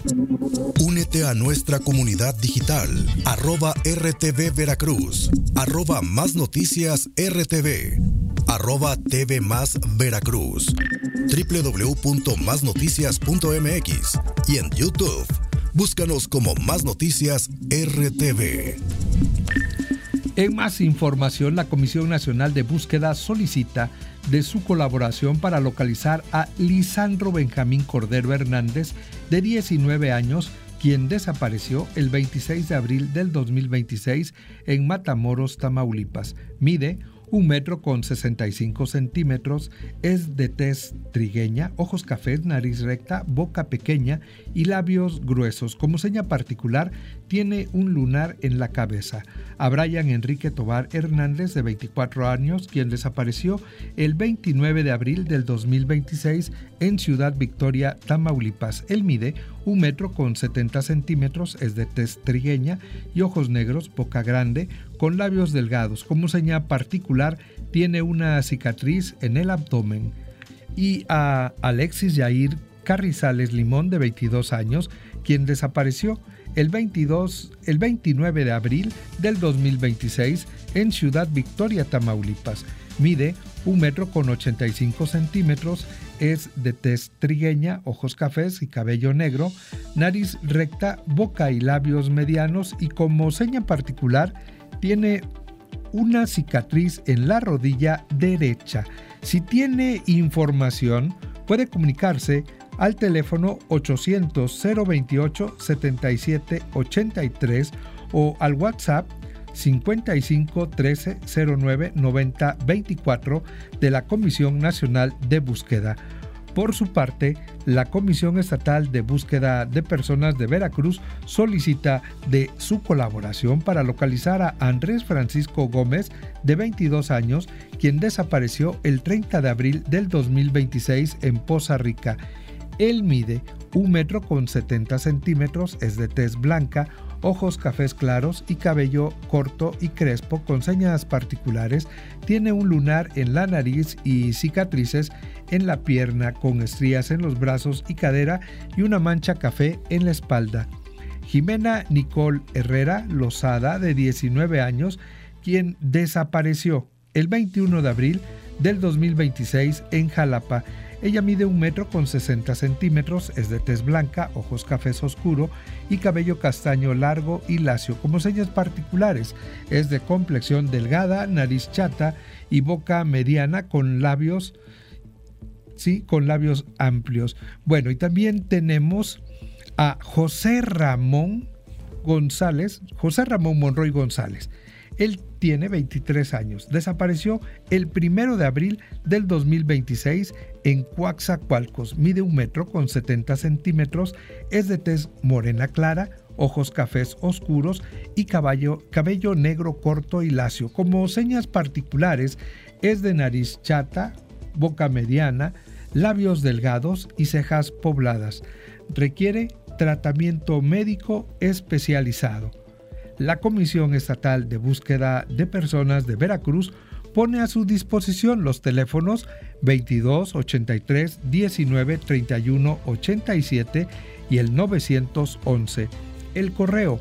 Únete a nuestra comunidad digital, @RTV Veracruz, @Más Noticias RTV, @TV Más Veracruz, www.masnoticias.mx y en YouTube. Búscanos como Más Noticias RTV. En más información, la Comisión Nacional de Búsqueda solicita de su colaboración para localizar a Lisandro Benjamín Cordero Hernández, de 19 años, quien desapareció el 26 de abril del 2026 en Matamoros, Tamaulipas. Mide 1,65 m, es de tez trigueña, ojos cafés, nariz recta, boca pequeña y labios gruesos. Como seña particular, tiene un lunar en la cabeza. A Brian Enrique Tobar Hernández, de 24 años, quien desapareció el 29 de abril del 2026 en Ciudad Victoria, Tamaulipas. Él mide 1,70 m, es de tez trigueña y ojos negros, boca grande, con labios delgados. Como seña particular, tiene una cicatriz en el abdomen. Y a Alexis Yair Carrizales Limón, de 22 años, quien desapareció el 29 de abril del 2026 en Ciudad Victoria, Tamaulipas. Mide 1,85 m, es de tez trigueña, ojos cafés y cabello negro, nariz recta, boca y labios medianos, y como seña particular tiene una cicatriz en la rodilla derecha. Si tiene información, puede comunicarse al teléfono 800-028-7783 o al WhatsApp 55 13 09 90 24 de la Comisión Nacional de Búsqueda. Por su parte, la Comisión Estatal de Búsqueda de Personas de Veracruz solicita de su colaboración para localizar a Andrés Francisco Gómez, de 22 años, quien desapareció el 30 de abril del 2026 en Poza Rica. Él mide 1,70 m, es de tez blanca, ojos cafés claros y cabello corto y crespo con señas particulares. Tiene un lunar en la nariz y cicatrices en la pierna, con estrías en los brazos y cadera y una mancha café en la espalda. Jimena Nicole Herrera Lozada, de 19 años, quien desapareció el 21 de abril del 2026 en Jalapa. Ella mide 1,60 m, es de tez blanca, ojos cafés oscuro y cabello castaño largo y lacio. Como señas particulares, es de complexión delgada, nariz chata y boca mediana con labios amplios. Bueno, y también tenemos a José Ramón Monroy González. Él tiene 23 años. Desapareció el 1 de abril del 2026 en Coatzacoalcos. Mide 1,70 m, es de tez morena clara, ojos cafés oscuros y cabello negro corto y lacio. Como señas particulares, es de nariz chata, boca mediana, labios delgados y cejas pobladas. Requiere tratamiento médico especializado. La Comisión Estatal de Búsqueda de Personas de Veracruz pone a su disposición los teléfonos 22 83 19 31 87 y el 911. El correo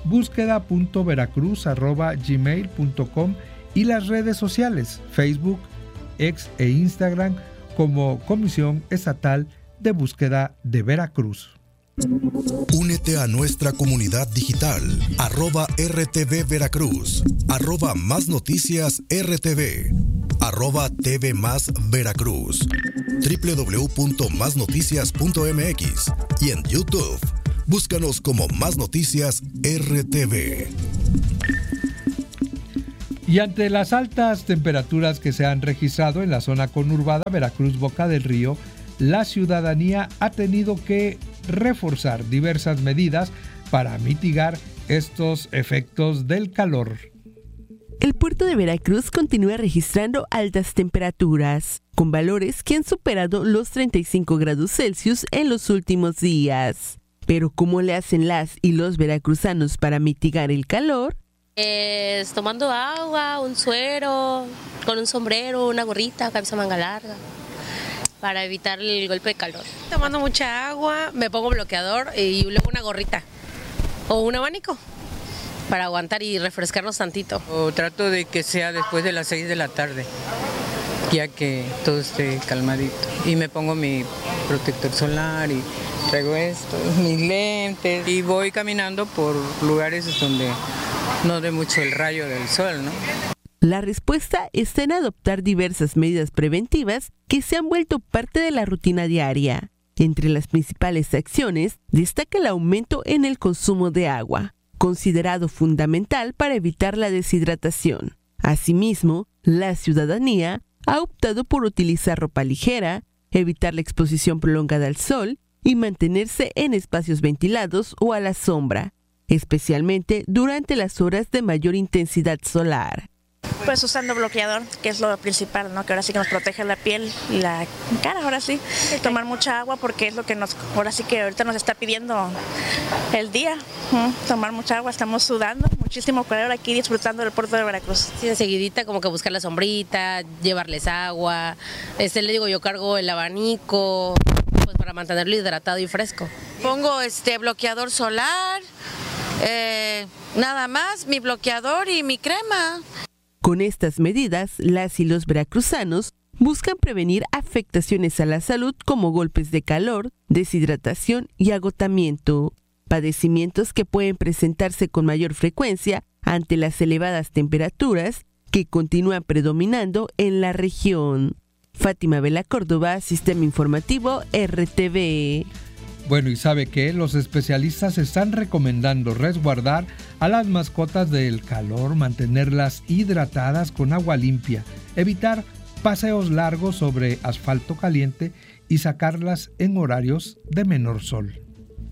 búsqueda.veracruz@gmail.com y las redes sociales Facebook, X e Instagram como Comisión Estatal de Búsqueda de Veracruz. Únete a nuestra comunidad digital, @RTV Veracruz, @Más Noticias RTV, @TV Más Veracruz, www.masnoticias.mx y en YouTube. Búscanos como Más Noticias RTV. Y ante las altas temperaturas que se han registrado en la zona conurbada Veracruz-Boca del Río, la ciudadanía ha tenido que reforzar diversas medidas para mitigar estos efectos del calor. El puerto de Veracruz continúa registrando altas temperaturas, con valores que han superado los 35 grados Celsius en los últimos días. Pero ¿cómo le hacen las y los veracruzanos para mitigar el calor? Tomando agua, un suero, con un sombrero, una gorrita, cabeza manga larga. para evitar el golpe de calor. Tomando mucha agua, me pongo bloqueador y luego una gorrita o un abanico para aguantar y refrescarnos tantito. O trato de que sea después de las 6 de la tarde, ya que todo esté calmadito. Y me pongo mi protector solar y traigo esto, mis lentes y voy caminando por lugares donde no dé mucho el rayo del sol, ¿no? La respuesta está en adoptar diversas medidas preventivas que se han vuelto parte de la rutina diaria. Entre las principales acciones destaca el aumento en el consumo de agua, considerado fundamental para evitar la deshidratación. Asimismo, la ciudadanía ha optado por utilizar ropa ligera, evitar la exposición prolongada al sol y mantenerse en espacios ventilados o a la sombra, especialmente durante las horas de mayor intensidad solar. Pues usando bloqueador, que es lo principal, ¿no? Que ahora sí que nos protege la piel y la cara, ahora sí. Tomar mucha agua porque es lo que ahora sí que ahorita nos está pidiendo el día. Tomar mucha agua, estamos sudando muchísimo calor aquí disfrutando del puerto de Veracruz. Sí, enseguidita como que buscar la sombrita, llevarles agua. Le digo, yo cargo el abanico, pues para mantenerlo hidratado y fresco. Pongo bloqueador solar, nada más, mi bloqueador y mi crema. Con estas medidas, las y los veracruzanos buscan prevenir afectaciones a la salud como golpes de calor, deshidratación y agotamiento, padecimientos que pueden presentarse con mayor frecuencia ante las elevadas temperaturas que continúan predominando en la región. Fátima Vela Córdoba, Sistema Informativo RTV. Bueno, y sabe que los especialistas están recomendando resguardar a las mascotas del calor, mantenerlas hidratadas con agua limpia, evitar paseos largos sobre asfalto caliente y sacarlas en horarios de menor sol.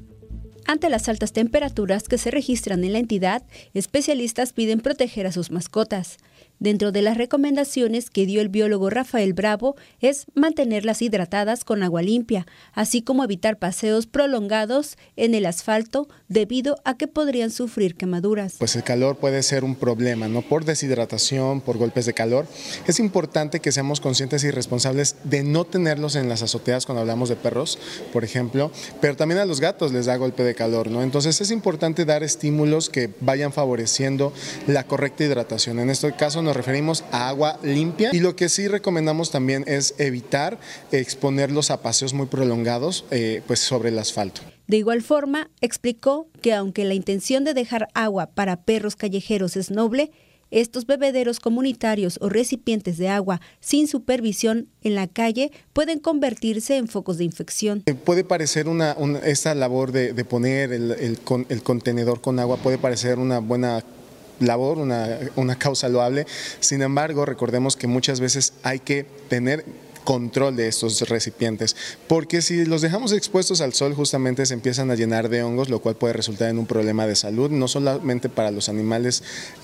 Ante las altas temperaturas que se registran en la entidad, especialistas piden proteger a sus mascotas. Dentro de las recomendaciones que dio el biólogo Rafael Bravo es mantenerlas hidratadas con agua limpia, así como evitar paseos prolongados en el asfalto debido a que podrían sufrir quemaduras. Pues el calor puede ser un problema, ¿no? Por deshidratación, por golpes de calor. Es importante que seamos conscientes y responsables de no tenerlos en las azoteas cuando hablamos de perros, por ejemplo, pero también a los gatos les da golpe de calor, ¿no? Entonces es importante dar estímulos que vayan favoreciendo la correcta hidratación. En este caso nos referimos a agua limpia y lo que sí recomendamos también es evitar exponerlos a paseos muy prolongados pues sobre el asfalto. De igual forma, explicó que aunque la intención de dejar agua para perros callejeros es noble, estos bebederos comunitarios o recipientes de agua sin supervisión en la calle pueden convertirse en focos de infección. Puede parecer esta labor de poner el contenedor con agua, puede parecer una buena labor, una causa loable. Sin embargo, recordemos que muchas veces hay que tener control de estos recipientes, porque si los dejamos expuestos al sol justamente se empiezan a llenar de hongos, lo cual puede resultar en un problema de salud, no solamente para los animales,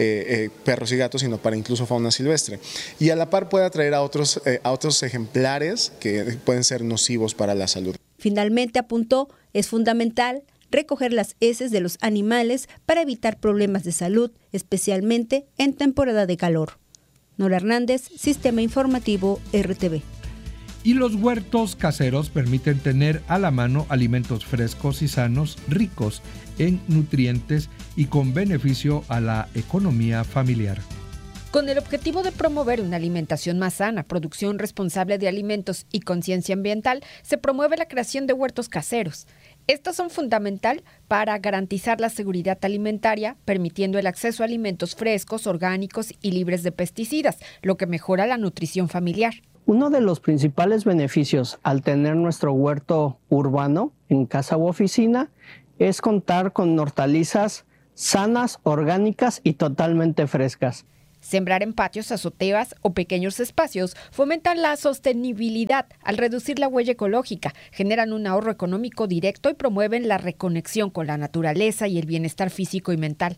perros y gatos, sino para incluso fauna silvestre. Y a la par puede atraer a otros ejemplares que pueden ser nocivos para la salud. Finalmente apuntó, es fundamental recoger las heces de los animales para evitar problemas de salud, especialmente en temporada de calor. Nora Hernández, Sistema Informativo RTV. Y los huertos caseros permiten tener a la mano alimentos frescos y sanos, ricos en nutrientes y con beneficio a la economía familiar. Con el objetivo de promover una alimentación más sana, producción responsable de alimentos y conciencia ambiental, se promueve la creación de huertos caseros. Estos son fundamental para garantizar la seguridad alimentaria, permitiendo el acceso a alimentos frescos, orgánicos y libres de pesticidas, lo que mejora la nutrición familiar. Uno de los principales beneficios al tener nuestro huerto urbano en casa u oficina es contar con hortalizas sanas, orgánicas y totalmente frescas. Sembrar en patios, azoteas o pequeños espacios fomentan la sostenibilidad al reducir la huella ecológica, generan un ahorro económico directo y promueven la reconexión con la naturaleza y el bienestar físico y mental.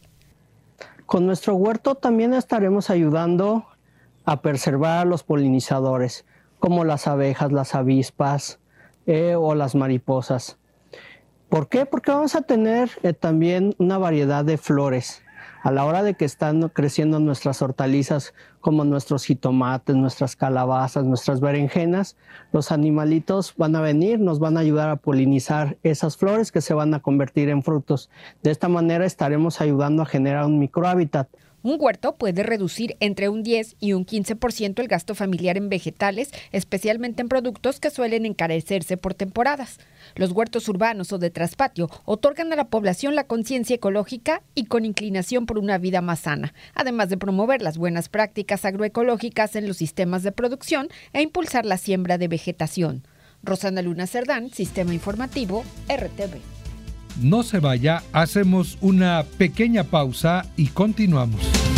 Con nuestro huerto también estaremos ayudando a preservar a los polinizadores, como las abejas, las avispas o las mariposas. ¿Por qué? Porque vamos a tener también una variedad de flores. A la hora de que están creciendo nuestras hortalizas, como nuestros jitomates, nuestras calabazas, nuestras berenjenas, los animalitos van a venir, nos van a ayudar a polinizar esas flores que se van a convertir en frutos. De esta manera estaremos ayudando a generar un microhábitat. Un huerto puede reducir entre un 10 y un 15% el gasto familiar en vegetales, especialmente en productos que suelen encarecerse por temporadas. Los huertos urbanos o de traspatio otorgan a la población la conciencia ecológica y con inclinación por una vida más sana, además de promover las buenas prácticas agroecológicas en los sistemas de producción e impulsar la siembra de vegetación. Rosana Luna Cerdán, Sistema Informativo, RTV. No se vaya, hacemos una pequeña pausa y continuamos.